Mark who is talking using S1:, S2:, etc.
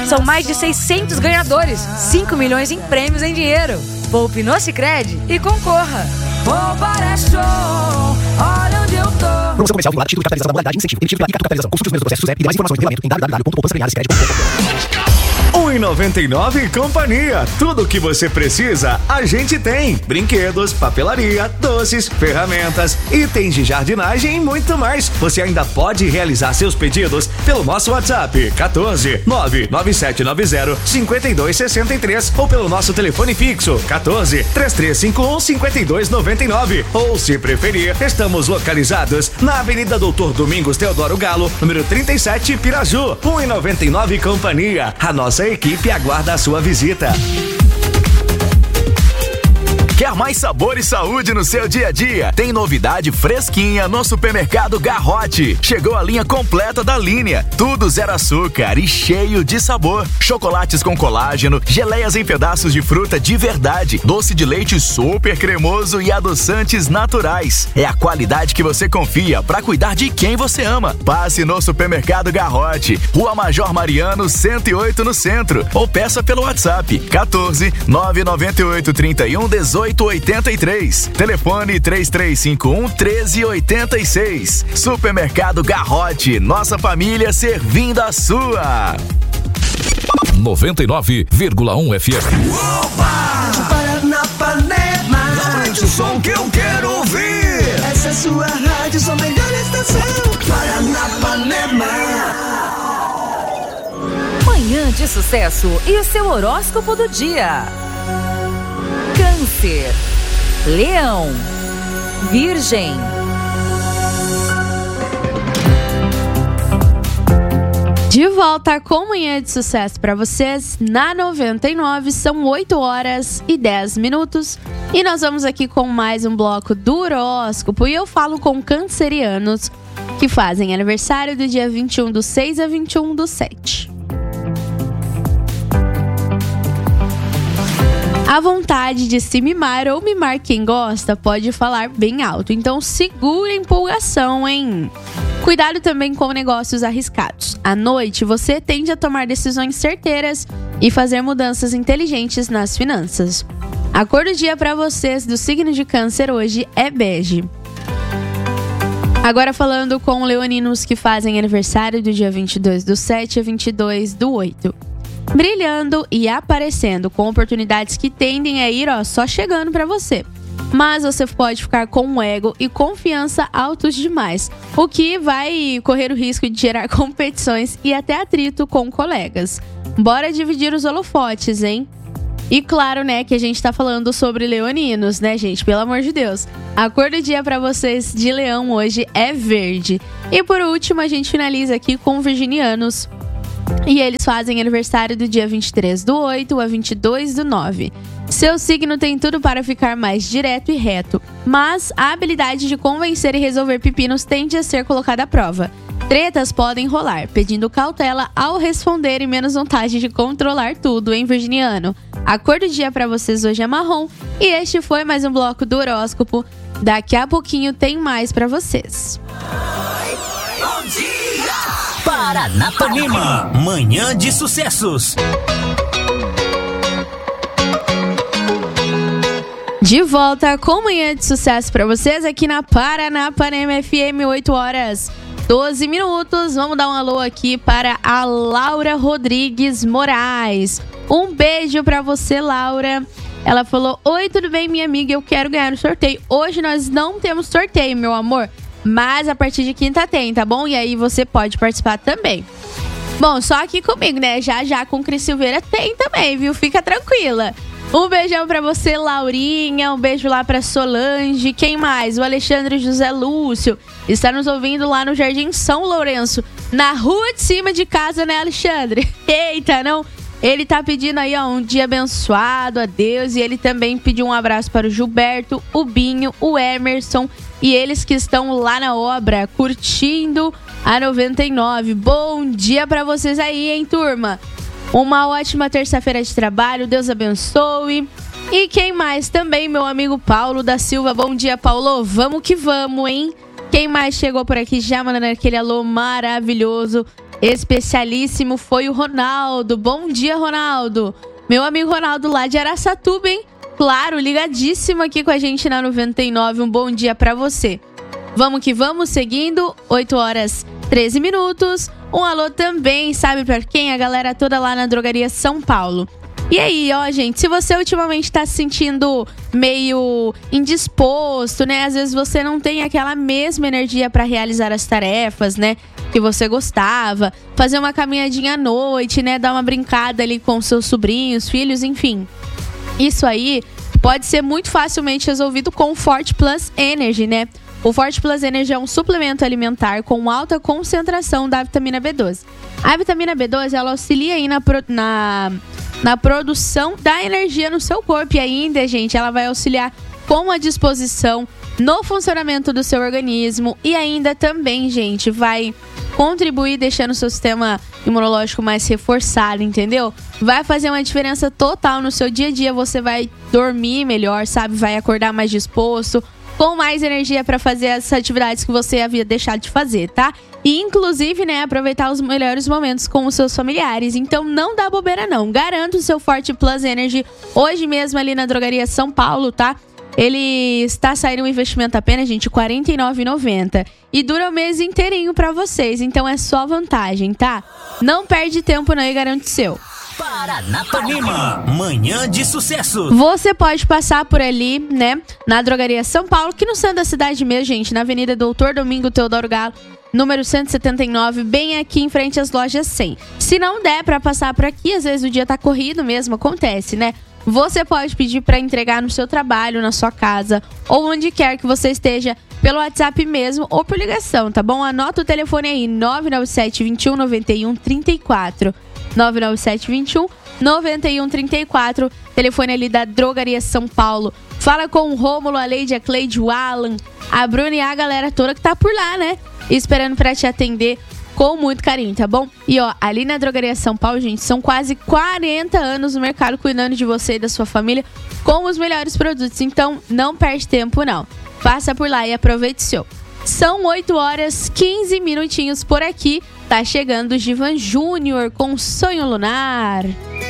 S1: São mais de 600 ganhadores, 5 milhões em prêmios em dinheiro. Poupe no Sicredi e concorra.
S2: Poupar é show, olha onde eu tô.
S3: Promoção comercial vinculada, título de capitalização da modalidade de incentivo. Emitido pela Icatu Capitalização. Consulte os primeiros processos e demais informações no regulamento em www.poupança-ganhar-sicredi.com.br.
S4: 1,99 e companhia. Tudo o que você precisa, a gente tem. Brinquedos, papelaria, doces, ferramentas, itens de jardinagem e muito mais. Você ainda pode realizar seus pedidos pelo nosso WhatsApp 14 99790 5263 ou pelo nosso telefone fixo 14 3351 5299. Ou, se preferir, estamos localizados na Avenida Doutor Domingos Teodoro Galo, número 37, Piraju. 1,99 companhia. A nossa equipe aguarda a sua visita.
S5: Quer mais sabor e saúde no seu dia a dia? Tem novidade fresquinha no Supermercado Garrote. Chegou a linha completa da linha. Tudo zero açúcar e cheio de sabor. Chocolates com colágeno, geleias em pedaços de fruta de verdade, doce de leite super cremoso e adoçantes naturais. É a qualidade que você confia para cuidar de quem você ama. Passe no Supermercado Garrote, Rua Major Mariano, 108 no centro. Ou peça pelo WhatsApp 14 998 31 18 83. Telefone 3351 1386. Supermercado Garrote, nossa família servindo a sua.
S6: 99,1 FM.
S2: Opa! Paranapanema. Aumente o som que eu quero ouvir. Essa é sua rádio, sua melhor estação. Paranapanema.
S1: Manhã de Sucesso e o seu horóscopo do dia. Câncer, Leão, Virgem.
S7: De volta com Manhã de Sucesso para vocês na 99, são 8 horas e 10 minutos e nós vamos aqui com mais um bloco do horóscopo e eu falo com cancerianos que fazem aniversário do dia 21/6 a 21/7. A vontade de se mimar ou mimar quem gosta pode falar bem alto, então segura a empolgação, hein? Cuidado também com negócios arriscados. À noite, você tende a tomar decisões certeiras e fazer mudanças inteligentes nas finanças. A cor do dia para vocês do signo de Câncer hoje é bege. Agora falando com leoninos que fazem aniversário do dia 22/7 a 22/8. Brilhando e aparecendo com oportunidades que tendem a ir só chegando para você. Mas você pode ficar com um ego e confiança altos demais, o que vai correr o risco de gerar competições e até atrito com colegas. Bora dividir os holofotes, hein? E claro, né, que a gente tá falando sobre leoninos, né, gente? Pelo amor de Deus. A cor do dia pra vocês de leão hoje é verde. E por último, a gente finaliza aqui com virginianos. E eles fazem aniversário do dia 23/8 a 22/9. Seu signo tem tudo para ficar mais direto e reto, mas a habilidade de convencer e resolver pepinos tende a ser colocada à prova. Tretas podem rolar, pedindo cautela ao responder e menos vontade de controlar tudo, hein, virginiano? A cor do dia para vocês hoje é marrom e este foi mais um bloco do horóscopo. Daqui a pouquinho tem mais para vocês.
S2: Bom dia!
S8: Paranapanema, Manhã de Sucessos.
S7: De volta com Manhã de Sucesso para vocês aqui na Paranapanema FM, 8 horas 12 minutos. Vamos dar um alô aqui para a Laura Rodrigues Moraes. Um beijo para você, Laura. Ela falou: oi, tudo bem, minha amiga? Eu quero ganhar o sorteio. Hoje nós não temos sorteio, meu amor, mas a partir de quinta tem, tá bom? E aí você pode participar também. Bom, só aqui comigo, né? Já com Cris Silveira tem também, viu? Fica tranquila. Um beijão pra você, Laurinha. Um beijo lá pra Solange. Quem mais? O Alexandre José Lúcio está nos ouvindo lá no Jardim São Lourenço, na rua de cima de casa, né, Alexandre? Eita, não? Ele tá pedindo aí, um dia abençoado a Deus. E ele também pediu um abraço para o Gilberto, o Binho, o Emerson e eles que estão lá na obra, curtindo a 99. Bom dia pra vocês aí, hein, turma? Uma ótima terça-feira de trabalho, Deus abençoe. E quem mais? Também meu amigo Paulo da Silva. Bom dia, Paulo. Vamos que vamos, hein? Quem mais chegou por aqui já mandando aquele alô maravilhoso? especialíssimo foi o Ronaldo. Bom dia, Ronaldo. Meu amigo Ronaldo lá de Araçatuba, hein? Claro, ligadíssimo aqui com a gente na 99. Um bom dia pra você. Vamos que vamos, seguindo, 8 horas 13 minutos. Um alô também, sabe pra quem? A galera toda lá na Drogaria São Paulo. E aí, ó, gente, se você ultimamente tá se sentindo meio indisposto, né? Às vezes você não tem aquela mesma energia pra realizar as tarefas, né? Que você gostava. Fazer uma caminhadinha à noite, né? Dar uma brincada ali com seus sobrinhos, filhos, enfim. Isso aí pode ser muito facilmente resolvido com o Forte Plus Energy, né? O Forte Plus Energy é um suplemento alimentar com alta concentração da vitamina B12. A vitamina B12, ela auxilia aí na produção da energia no seu corpo. E ainda, gente, ela vai auxiliar com a disposição no funcionamento do seu organismo. E ainda também, gente, vai contribuir deixando o seu sistema imunológico mais reforçado, entendeu? Vai fazer uma diferença total no seu dia a dia. Você vai dormir melhor, sabe? Vai acordar mais disposto, com mais energia para fazer as atividades que você havia deixado de fazer, tá? E inclusive, né, aproveitar os melhores momentos com os seus familiares. Então não dá bobeira não. Garanta o seu Forte Plus Energy hoje mesmo ali na Drogaria São Paulo, tá? Ele está saindo um investimento apenas, gente, R$ 49,90. E dura o mês inteirinho pra vocês. Então é só vantagem, tá? Não perde tempo não e garante o seu.
S8: Paranapanema, manhã de sucesso.
S7: Você pode passar por ali, né, na Drogaria São Paulo, que no centro da cidade mesmo, gente, na Avenida Doutor Domingo Teodoro Galo, número 179, bem aqui em frente às lojas 100. Se não der pra passar por aqui, às vezes o dia tá corrido mesmo, acontece, né? Você pode pedir pra entregar no seu trabalho, na sua casa, ou onde quer que você esteja, pelo WhatsApp mesmo ou por ligação, tá bom? Anota o telefone aí, 997 21 91 34. 997 21 34, telefone ali da Drogaria São Paulo. Fala com o Rômulo, a Leide, a Cleide, o Alan, a Bruna e a galera toda que tá por lá, né? Esperando pra te atender com muito carinho, tá bom? E ó, ali na Drogaria São Paulo, gente, são quase 40 anos no mercado cuidando de você e da sua família com os melhores produtos. Então, não perde tempo, não. Passa por lá e aproveite o seu. São 8 horas 15 minutinhos por aqui. Tá chegando o Givan Júnior com Sonho Lunar.